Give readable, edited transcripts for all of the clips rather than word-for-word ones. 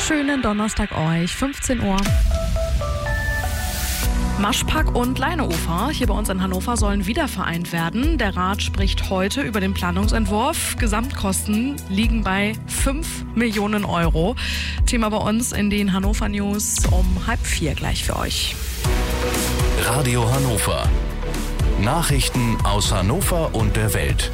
Schönen Donnerstag euch, 15 Uhr. Maschpark und Leineufer hier bei uns in Hannover sollen wieder vereint werden. Der Rat spricht heute über den Planungsentwurf. Gesamtkosten liegen bei 5 Millionen Euro. Thema bei uns in den Hannover News um 3:30 gleich für euch. Radio Hannover. Nachrichten aus Hannover und der Welt.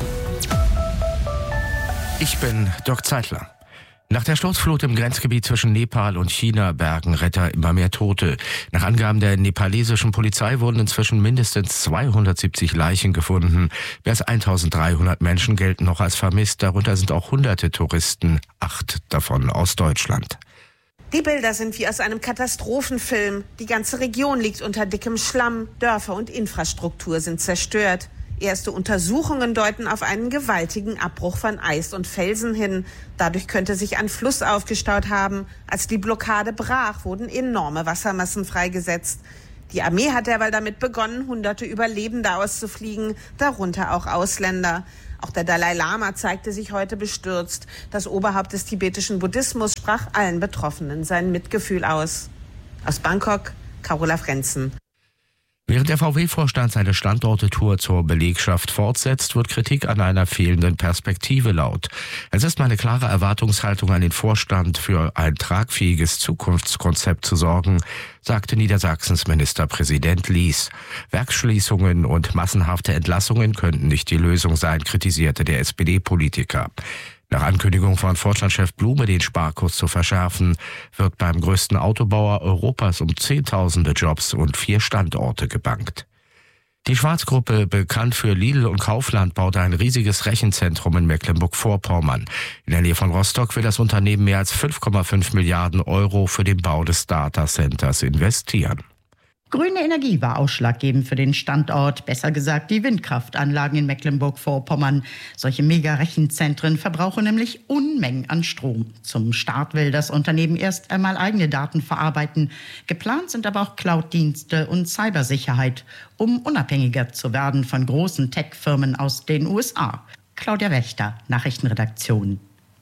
Ich bin Dirk Zeitler. Nach der Sturzflut im Grenzgebiet zwischen Nepal und China bergen Retter immer mehr Tote. Nach Angaben der nepalesischen Polizei wurden inzwischen mindestens 270 Leichen gefunden. Mehr als 1300 Menschen gelten noch als vermisst. Darunter sind auch hunderte Touristen, 8 davon aus Deutschland. Die Bilder sind wie aus einem Katastrophenfilm. Die ganze Region liegt unter dickem Schlamm. Dörfer und Infrastruktur sind zerstört. Erste Untersuchungen deuten auf einen gewaltigen Abbruch von Eis und Felsen hin. Dadurch könnte sich ein Fluss aufgestaut haben. Als die Blockade brach, wurden enorme Wassermassen freigesetzt. Die Armee hat derweil damit begonnen, hunderte Überlebende auszufliegen, darunter auch Ausländer. Auch der Dalai Lama zeigte sich heute bestürzt. Das Oberhaupt des tibetischen Buddhismus sprach allen Betroffenen sein Mitgefühl aus. Aus Bangkok, Carola Frenzen. Während der VW-Vorstand seine Standorte-Tour zur Belegschaft fortsetzt, wird Kritik an einer fehlenden Perspektive laut. Es ist meine klare Erwartungshaltung an den Vorstand, für ein tragfähiges Zukunftskonzept zu sorgen, sagte Niedersachsens Ministerpräsident Lies. Werksschließungen und massenhafte Entlassungen könnten nicht die Lösung sein, kritisierte der SPD-Politiker. Nach Ankündigung von Vorstandschef Blume, den Sparkurs zu verschärfen, wird beim größten Autobauer Europas um Zehntausende Jobs und 4 Standorte gebankt. Die Schwarz-Gruppe, bekannt für Lidl und Kaufland, baut ein riesiges Rechenzentrum in Mecklenburg-Vorpommern. In der Nähe von Rostock will das Unternehmen mehr als 5,5 Milliarden Euro für den Bau des Datacenters investieren. Grüne Energie war ausschlaggebend für den Standort, besser gesagt die Windkraftanlagen in Mecklenburg-Vorpommern. Solche Mega-Rechenzentren verbrauchen nämlich Unmengen an Strom. Zum Start will das Unternehmen erst einmal eigene Daten verarbeiten. Geplant sind aber auch Cloud-Dienste und Cybersicherheit, um unabhängiger zu werden von großen Tech-Firmen aus den USA. Claudia Wächter, Nachrichtenredaktion.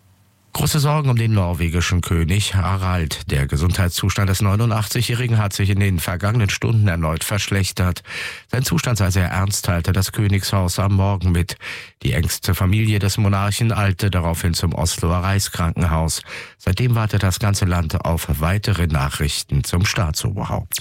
Große Sorgen um den norwegischen König Harald. Der Gesundheitszustand des 89-Jährigen hat sich in den vergangenen Stunden erneut verschlechtert. Sein Zustand sei sehr ernst, teilte das Königshaus am Morgen mit. Die engste Familie des Monarchen eilte daraufhin zum Osloer Reichskrankenhaus. Seitdem wartet das ganze Land auf weitere Nachrichten zum Staatsoberhaupt.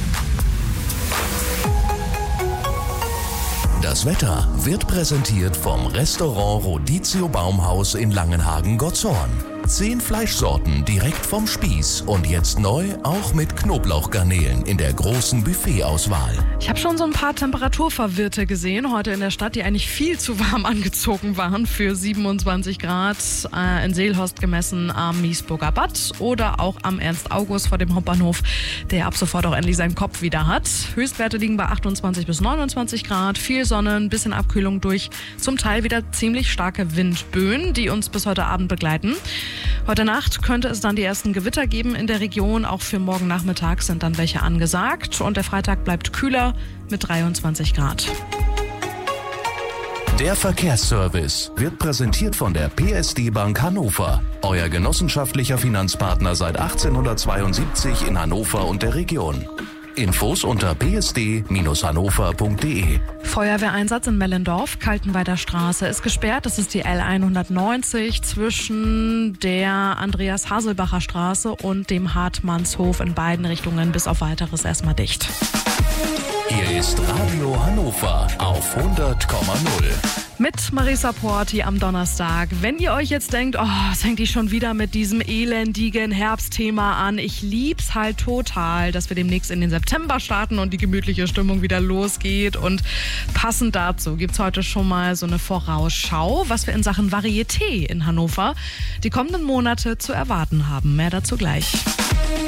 Das Wetter wird präsentiert vom Restaurant Rodizio Baumhaus in Langenhagen-Gottshorn. 10 Fleischsorten direkt vom Spieß und jetzt neu auch mit Knoblauchgarnelen in der großen Buffetauswahl. Ich habe schon so ein paar Temperaturverwirrte gesehen heute in der Stadt, die eigentlich viel zu warm angezogen waren für 27 Grad in Seelhorst gemessen am Miesburger Bad oder auch am Ernst-August vor dem Hauptbahnhof, der ab sofort auch endlich seinen Kopf wieder hat. Höchstwerte liegen bei 28 bis 29 Grad, viel Sonne, ein bisschen Abkühlung durch zum Teil wieder ziemlich starke Windböen, die uns bis heute Abend begleiten. Heute Nacht könnte es dann die ersten Gewitter geben in der Region. Auch für morgen Nachmittag sind dann welche angesagt. Und der Freitag bleibt kühler mit 23 Grad. Der Verkehrsservice wird präsentiert von der PSD Bank Hannover. Euer genossenschaftlicher Finanzpartner seit 1872 in Hannover und der Region. Infos unter psd-hannover.de. Feuerwehreinsatz in Mellendorf, Kaltenweider Straße ist gesperrt. Das ist die L190 zwischen der Andreas-Haselbacher Straße und dem Hartmannshof in beiden Richtungen bis auf Weiteres erstmal dicht. Hier ist Radio Hannover auf 100,0. Mit Marisa Porti am Donnerstag. Wenn ihr euch jetzt denkt, es hängt die schon wieder mit diesem elendigen Herbstthema an. Ich lieb's halt total, dass wir demnächst in den September starten und die gemütliche Stimmung wieder losgeht. Und passend dazu gibt's heute schon mal so eine Vorausschau, was wir in Sachen Varieté in Hannover die kommenden Monate zu erwarten haben. Mehr dazu gleich.